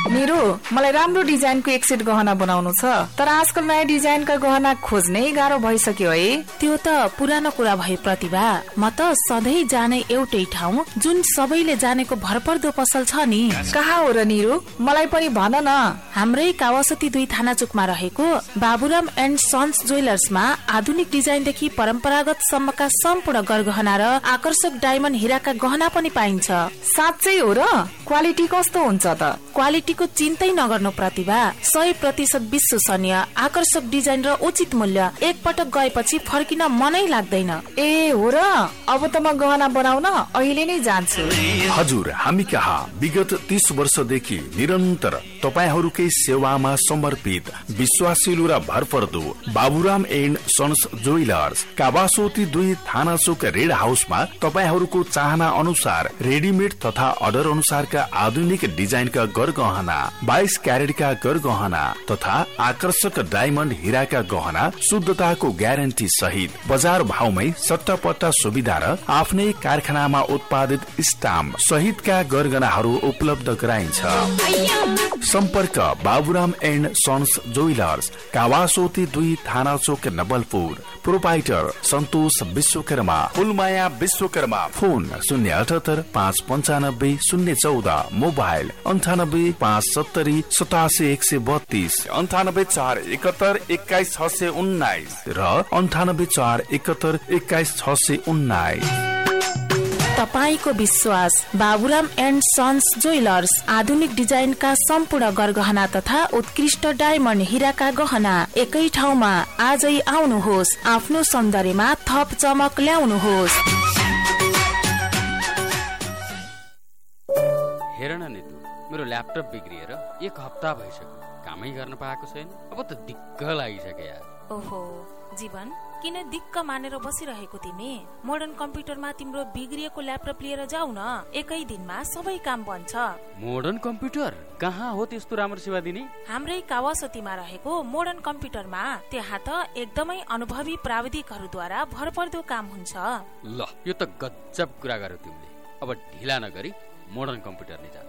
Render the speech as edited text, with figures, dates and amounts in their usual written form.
निरु मलाई राम्रो डिजाइनको एक सेट गहना बनाउनु छ, तर आजकल नयाँ डिजाइनका गहना खोज्नै गाह्रो भइसक्यो है। त्यो त पुरानो कुरा भए प्रतिभा, म त सधैँ जाने एउटै ठाउँ जुन सबैले जानेको भरपर्दो पसल छ नि। कहाँ हो र निरु, मलाई पनि भन न। हाम्रै कावासती 2 थाना चोकमा रहेको बाबुराम एन्ड सन्स ज्वेलर्समा आधुनिक डिजाइनदेखि परम्परागत सम्मका सम्पूर्ण गरगहना र आकर्षक डायमन्ड हिराका गहना पनि पाइन्छ। साँच्चै हो र? क्वालिटी कस्तो हुन्छ त? क्वालिटीको चिन्तै नगर्नु प्रतिभा, 100% विश्वसनीय, आकर्षक डिजाइन र उचित मूल्य। एक पटक गएपछि फर्किन मनै लाग्दैन। ए हो र? अब त म गहना बनाउन अहिले नै जान्छु। हजुर, हामी कहाँ विगत 30 वर्षदेखि निरन्तर तपाईहरूकै सेवामा समर्पित विश्वासिलो र भरपर्दो Baburam and sons jewellers, Kawasoti 2 थाना चोक रेड हाउसमा तपाईहरूको चाहना अनुसार रेडिमेड तथा अर्डर अनुसारका आधुनिक डिजाइनका गरगहना, 22 क्यारेटका गरगहना तथा आकर्षक डायमन्ड हिराका गहना शुद्धताको ग्यारेन्टी सहित बजार भाउमै सट्टापट्टा सुविधा र आफ्नै कारखानामा उत्पादित स्टाम्प सहितका गरगहनाहरू उपलब्ध गराइन्छ। सम्पर्क Baburam and sons jewellers, Kawasoti 2 थाना चोक नवलपुर। प्रोपाइटर सन्तोष विश्वकर्मा, फुलमाया विश्वकर्मा। फोन 078 595 014, मोबाइल 98 570 87 132, 98 4 71 21 619 र 98 4 71 21 619। तपाईको विश्वास बाबुराम एन्ड सन्स ज्वेलर्स, आधुनिक डिजाइनका सम्पूर्ण गरगहना तथा उत्कृष्ट डायमन्ड हिराका गहना एकै ठाउँमा। आजै आउनुहोस्, आफ्नो सौन्दर्यमा थप चमक ल्याउनुहोस्। हेर न नितु, मेरो ल्यापटप बिग्रिएर 1 हप्ता भइसक्यो, कामै गर्न पाएको छैन। अब त दिक्क लागिसक्यो यार। ओहो जीवन, किन दिक्क मानेर बसिरहेको तिमी? मोडर्न कम्प्युटरमा तिम्रो बिग्रिएको ल्यापटप लिएर जाऊ न, एकै दिनमा सबै काम बन्छ। मोडर्न कम्प्युटर कहाँ हो त्यस्तो राम्रो सेवा दिने? हाम्रै कावासतीमा रहेको मोडर्न कम्प्युटरमा। त्यहाँ त एकदमै अनुभवी प्राविधिकहरूद्वारा भरपर्दो काम हुन्छ। ल, यो त गजब कुरा गर्यो तिमीले। अब ढिला नगरी मोडर्न कम्प्युटर नै जा।